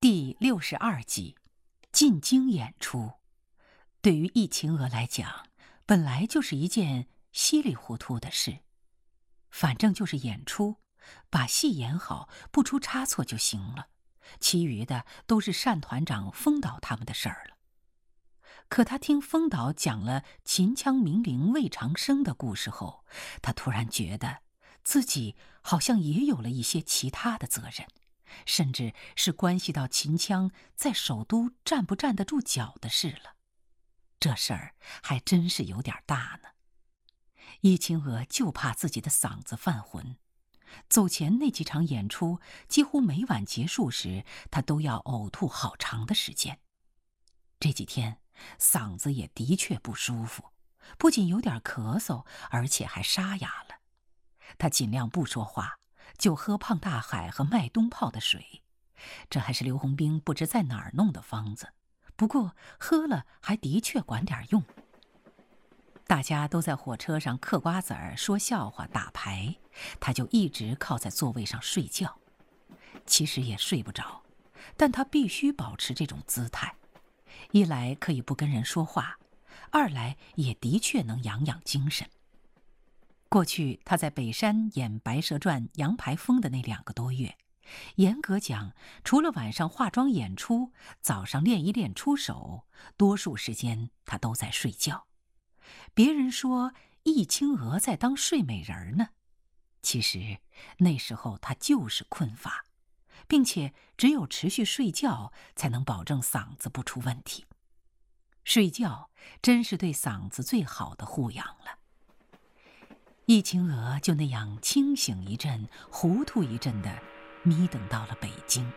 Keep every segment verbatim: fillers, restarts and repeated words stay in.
第六十二集，进京演出。对于易秦娥来讲，本来就是一件稀里糊涂的事。反正就是演出，把戏演好，不出差错就行了。其余的都是单团长、风导他们的事儿了。可他听风导讲了秦腔名伶魏长生的故事后，他突然觉得自己好像也有了一些其他的责任，甚至是关系到秦腔在首都站不站得住脚的事了。这事儿还真是有点大呢。易秦娥就怕自己的嗓子犯浑，走前那几场演出，几乎每晚结束时，她都要呕吐好长的时间。这几天嗓子也的确不舒服，不仅有点咳嗽，而且还沙哑了。她尽量不说话，就喝胖大海和麦冬泡的水，这还是刘洪兵不知在哪儿弄的方子，不过喝了还的确管点用。大家都在火车上嗑瓜子儿、说笑话、打牌，他就一直靠在座位上睡觉。其实也睡不着，但他必须保持这种姿态，一来可以不跟人说话，二来也的确能养养精神。过去他在北山演《白蛇传》杨排风的那两个多月，严格讲，除了晚上化妆演出，早上练一练出手，多数时间他都在睡觉。别人说易秦娥在当睡美人呢，其实那时候他就是困乏，并且只有持续睡觉才能保证嗓子不出问题。睡觉真是对嗓子最好的护养了。易秦娥就那样清醒一阵糊涂一阵的眯等到了北京。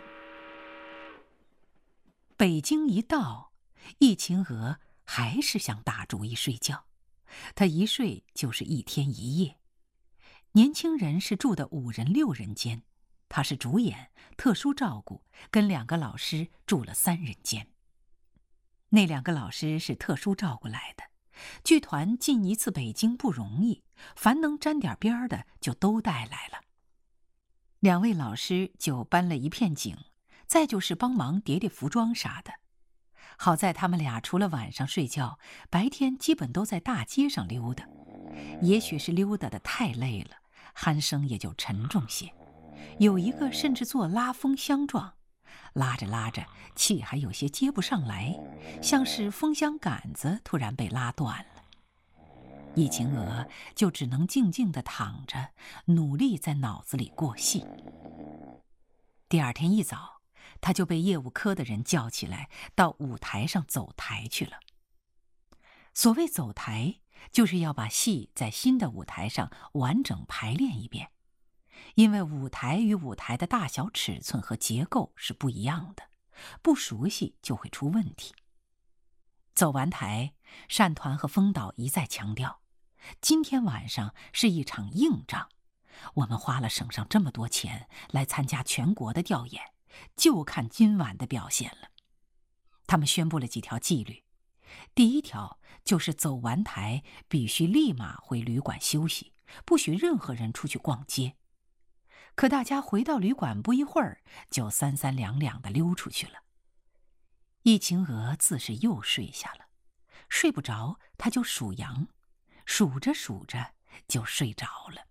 北京一到，易秦娥还是想打主意睡觉，她一睡就是一天一夜。年轻人是住的五人六人间，她是主演，特殊照顾，跟两个老师住了三人间。那两个老师是特殊照顾来的，剧团进一次北京不容易，凡能沾点边的就都带来了。两位老师就搬了一片景，再就是帮忙叠叠服装啥的。好在他们俩除了晚上睡觉，白天基本都在大街上溜达。也许是溜达得太累了，鼾声也就沉重些。有一个甚至做拉风箱状，拉着拉着气还有些接不上来，像是风箱杆子突然被拉断了。易秦娥就只能静静地躺着，努力在脑子里过戏。第二天一早，他就被业务科的人叫起来，到舞台上走台去了。所谓走台，就是要把戏在新的舞台上完整排练一遍，因为舞台与舞台的大小尺寸和结构是不一样的，不熟悉就会出问题。走完台，单团和风导一再强调，今天晚上是一场硬仗，我们花了省上这么多钱来参加全国的调研，就看今晚的表现了。他们宣布了几条纪律，第一条就是走完台必须立马回旅馆休息，不许任何人出去逛街。可大家回到旅馆不一会儿，就三三两两地溜出去了。易秦娥自是又睡下了，睡不着他就数羊，数着数着就睡着了。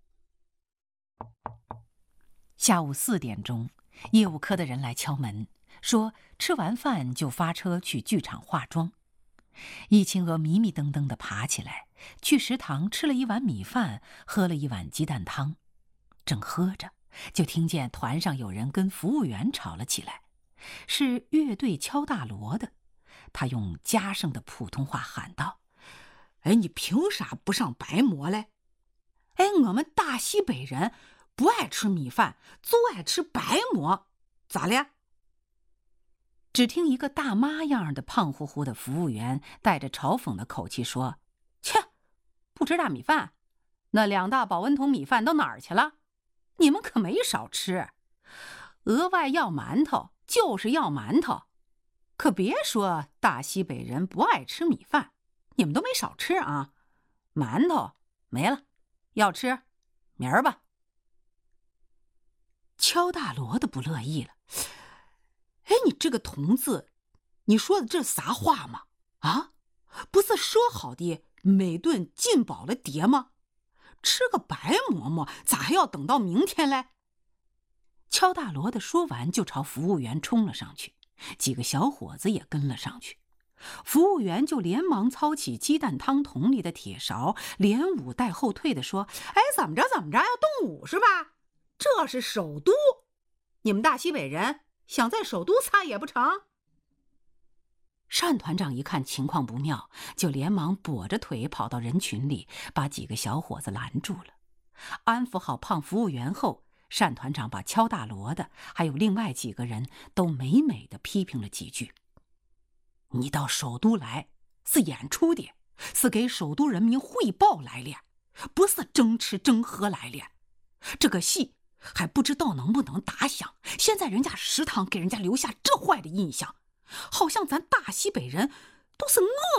下午四点钟，业务科的人来敲门，说吃完饭就发车去剧场化妆。易秦娥迷迷瞪瞪地爬起来，去食堂吃了一碗米饭，喝了一碗鸡蛋汤。正喝着，就听见团上有人跟服务员吵了起来，是乐队敲大锣的。他用家生的普通话喊道：“ 哎，你凭啥不上白馍嘞？哎，我们大西北人不爱吃米饭，就爱吃白馍，咋了？” 只听一个大妈样的胖乎乎的服务员带着嘲讽的口气说：“切，不吃大米饭？那两大保温桶米饭到哪儿去了？你们可没少吃，额外要馒头就是要馒头，可别说大西北人不爱吃米饭，你们都没少吃啊！馒头没了，要吃明儿吧。”敲大锣的不乐意了：“ 哎，你这个童子，你说的这啥话吗？啊，不是说好的每顿进饱了碟吗？吃个白馍馍，咋还要等到明天嘞？ 敲大锣的说完，就朝服务员冲了上去，几个小伙子也跟了上去。服务员就连忙操起鸡蛋汤桶里的铁勺，连舞带后退地说：“ 哎，怎么着怎么着，要动武是吧？这是首都，你们大西北人想在首都撒野不成？” 单团长一看情况不妙，就连忙跛着腿跑到人群里，把几个小伙子拦住了。安抚好胖服务员后，单团长把敲大锣的还有另外几个人都美美地批评了几句。你到首都来是演出的，是给首都人民汇报来了，不是争吃争喝来了。这个戏还不知道能不能打响，现在人家食堂给人家留下这坏的印象，好像咱大西北人都是饿